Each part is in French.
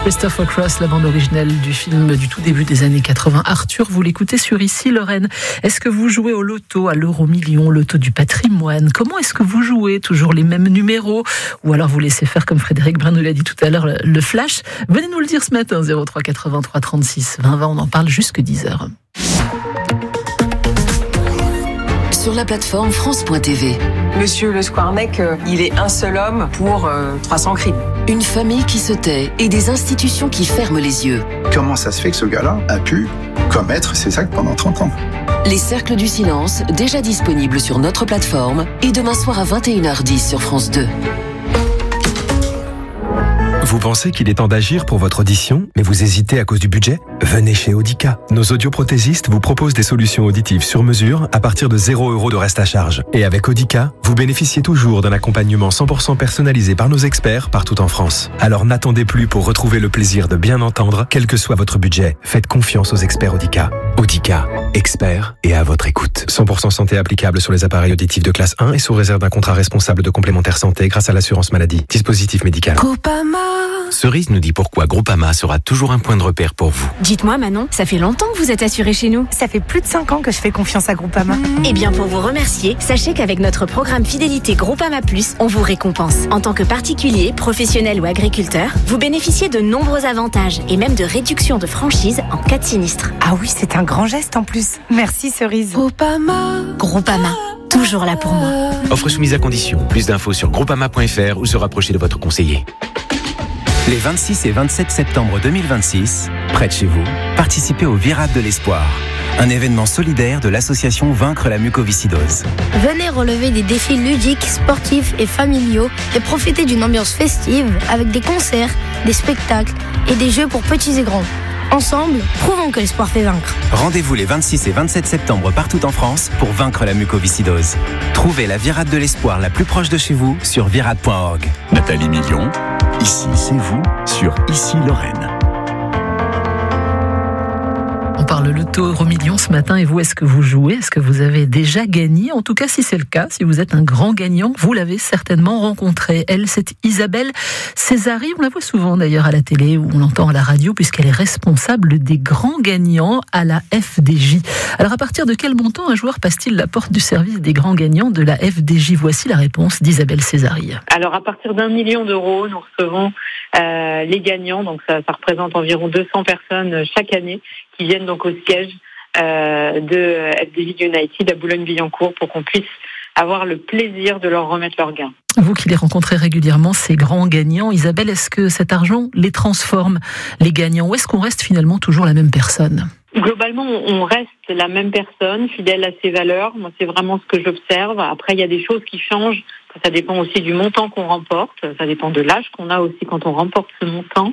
Christopher Cross, la bande originale du film du tout début des années 80. Arthur, vous l'écoutez sur Ici Lorraine. Est-ce que vous jouez au loto, à l'euro-million, loto du patrimoine? Comment est-ce que vous jouez? Toujours les mêmes numéros? Ou alors vous laissez faire, comme Frédéric Brun nous l'a dit tout à l'heure, le flash? Venez nous le dire ce matin, 03 83 36 20 20. On en parle jusque 10h. Sur la plateforme France.tv. Monsieur Le Squarnec, il est un seul homme pour 300 crimes. Une famille qui se tait et des institutions qui ferment les yeux. Comment ça se fait que ce gars-là a pu commettre ces actes pendant 30 ans? Les cercles du silence, déjà disponibles sur notre plateforme, et demain soir à 21h10 sur France 2. Vous pensez qu'il est temps d'agir pour votre audition, mais vous hésitez à cause du budget? Venez chez Audica. Nos audioprothésistes vous proposent des solutions auditives sur mesure à partir de 0 € de reste à charge. Et avec Audica, vous bénéficiez toujours d'un accompagnement 100% personnalisé par nos experts partout en France. Alors n'attendez plus pour retrouver le plaisir de bien entendre, quel que soit votre budget. Faites confiance aux experts Audica. Audica, experts et à votre écoute. 100% santé applicable sur les appareils auditifs de classe 1 et sous réserve d'un contrat responsable de complémentaire santé grâce à l'assurance maladie. Dispositif médical. Groupama. Cerise nous dit pourquoi Groupama sera toujours un point de repère pour vous. Dites-moi Manon, ça fait longtemps que vous êtes assurée chez nous. Ça fait plus de 5 ans que je fais confiance à Groupama. Eh bien pour vous remercier, sachez qu'avec notre programme fidélité Groupama Plus, on vous récompense. En tant que particulier, professionnel ou agriculteur, vous bénéficiez de nombreux avantages et même de réductions de franchise en cas de sinistre. Ah oui, c'est un grand geste en plus. Merci Cerise. Groupama, toujours là pour moi. Offre soumise à condition. Plus d'infos sur groupama.fr ou se rapprocher de votre conseiller. Les 26 et 27 septembre 2026, près de chez vous, participez au Virade de l'Espoir, un événement solidaire de l'association Vaincre la mucoviscidose. Venez relever des défis ludiques, sportifs et familiaux et profiter d'une ambiance festive avec des concerts, des spectacles et des jeux pour petits et grands. Ensemble, prouvons que l'espoir fait vaincre. Rendez-vous les 26 et 27 septembre partout en France pour vaincre la mucoviscidose. Trouvez la Virade de l'Espoir la plus proche de chez vous sur virade.org. Nathalie Million, ici c'est vous sur Ici Lorraine. On parle loto euro-million ce matin et vous, est-ce que vous jouez? Est-ce que vous avez déjà gagné? En tout cas, si c'est le cas, si vous êtes un grand gagnant, vous l'avez certainement rencontrée. Elle, c'est Isabelle Césari. On la voit souvent d'ailleurs à la télé ou on l'entend à la radio puisqu'elle est responsable des grands gagnants à la FDJ. Alors à partir de quel montant un joueur passe-t-il la porte du service des grands gagnants de la FDJ? Voici la réponse d'Isabelle Césari. Alors à partir d'1 million d'euros, nous recevons les gagnants, donc ça représente environ 200 personnes chaque année qui viennent donc au siège de FDJ United à Boulogne-Billancourt pour qu'on puisse avoir le plaisir de leur remettre leurs gains. Vous qui les rencontrez régulièrement, ces grands gagnants, Isabelle, est-ce que cet argent les transforme, les gagnants, ou est-ce qu'on reste finalement toujours la même personne? Globalement, on reste la même personne, fidèle à ses valeurs. Moi, c'est vraiment ce que j'observe. Après, il y a des choses qui changent. Ça dépend aussi du montant qu'on remporte. Ça dépend de l'âge qu'on a aussi quand on remporte ce montant.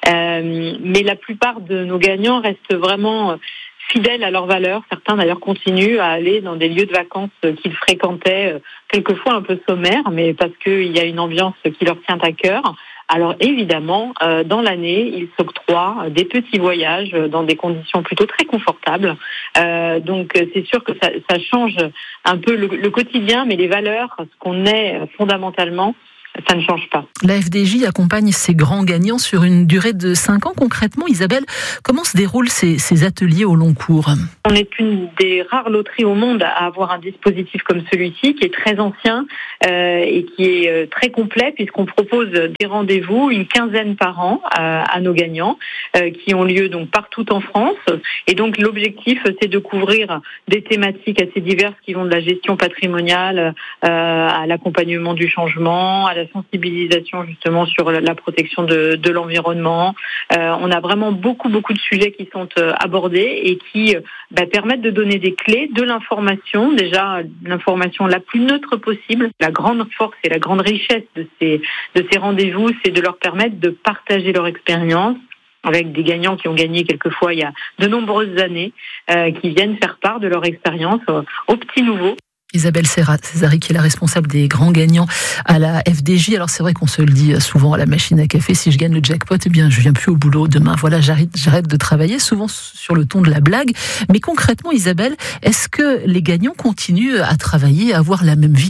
Mais la plupart de nos gagnants restent vraiment fidèles à leurs valeurs. Certains, d'ailleurs, continuent à aller dans des lieux de vacances qu'ils fréquentaient, quelquefois un peu sommaires, mais parce qu'il y a une ambiance qui leur tient à cœur. Alors évidemment, dans l'année, ils s'octroient des petits voyages dans des conditions plutôt très confortables. Donc c'est sûr que ça change un peu le quotidien, mais les valeurs, ce qu'on est fondamentalement, ça ne change pas. La FDJ accompagne ces grands gagnants sur une durée de 5 ans. Concrètement, Isabelle, comment se déroulent ces ateliers au long cours? On est une des rares loteries au monde à avoir un dispositif comme celui-ci, qui est très ancien et qui est très complet, puisqu'on propose des rendez-vous, une quinzaine par an à nos gagnants, qui ont lieu donc partout en France. Et donc l'objectif, c'est de couvrir des thématiques assez diverses qui vont de la gestion patrimoniale à l'accompagnement du changement, à la sensibilisation justement sur la protection de l'environnement. On a vraiment beaucoup de sujets qui sont abordés et qui permettent de donner des clés, de l'information, déjà l'information la plus neutre possible. La grande force et la grande richesse de ces rendez-vous, c'est de leur permettre de partager leur expérience avec des gagnants qui ont gagné quelquefois il y a de nombreuses années, qui viennent faire part de leur expérience aux petits nouveaux. Isabelle Césari, qui est la responsable des grands gagnants à la FDJ. Alors c'est vrai qu'on se le dit souvent à la machine à café, si je gagne le jackpot, eh bien je viens plus au boulot demain. Voilà, j'arrête de travailler, souvent sur le ton de la blague. Mais concrètement, Isabelle, est-ce que les gagnants continuent à travailler, à avoir la même vie qu'avant ?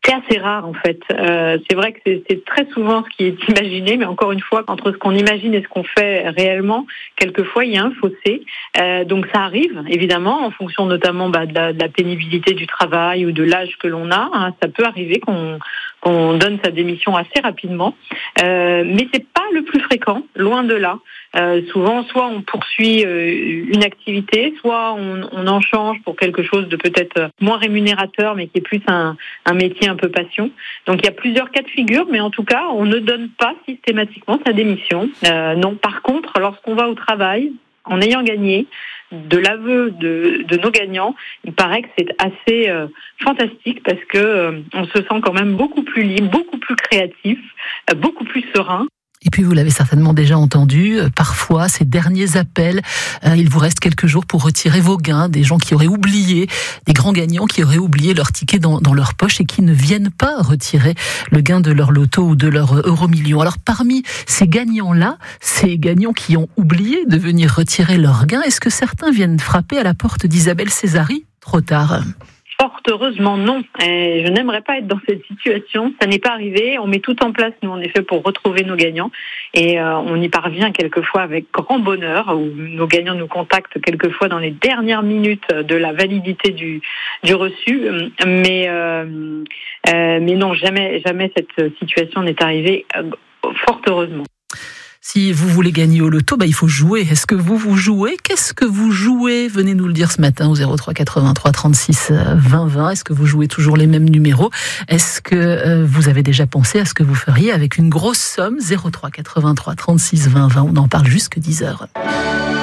C'est assez rare en fait. C'est vrai que c'est très souvent ce qui est imaginé, mais encore une fois, entre ce qu'on imagine et ce qu'on fait réellement, quelquefois il y a un fossé. Donc ça arrive évidemment en fonction notamment de la pénibilité du travail ou de l'âge que l'on a. Hein. Ça peut arriver qu'on donne sa démission assez rapidement, mais c'est pas le plus fréquent, loin de là. Souvent, soit on poursuit une activité, soit on en change pour quelque chose de peut-être moins rémunérateur, mais qui est plus un métier un peu passion. Donc il y a plusieurs cas de figure, mais en tout cas, on ne donne pas systématiquement sa démission. Non. Par contre, lorsqu'on va au travail, en ayant gagné, de l'aveu de nos gagnants, il paraît que c'est assez fantastique parce que on se sent quand même beaucoup plus libre, beaucoup plus créatif, beaucoup plus serein. Et puis vous l'avez certainement déjà entendu, parfois ces derniers appels, il vous reste quelques jours pour retirer vos gains, des gens qui auraient oublié, des grands gagnants qui auraient oublié leur ticket dans leur poche et qui ne viennent pas retirer le gain de leur loto ou de leur euro-million. Alors parmi ces gagnants-là, ces gagnants qui ont oublié de venir retirer leur gain, est-ce que certains viennent frapper à la porte d'Isabelle Césari trop tard ? Fort heureusement, non. Et je n'aimerais pas être dans cette situation. Ça n'est pas arrivé. On met tout en place, nous, en effet, pour retrouver nos gagnants. Et on y parvient quelquefois avec grand bonheur, où nos gagnants nous contactent quelquefois dans les dernières minutes de la validité du reçu. Mais non, jamais cette situation n'est arrivée, fort heureusement. Si vous voulez gagner au loto, il faut jouer. Est-ce que vous jouez ? Qu'est-ce que vous jouez ? Venez nous le dire ce matin au 03 83 36 20 20. Est-ce que vous jouez toujours les mêmes numéros ? Est-ce que vous avez déjà pensé à ce que vous feriez avec une grosse somme ? 03 83 36 20 20. On en parle jusque 10h.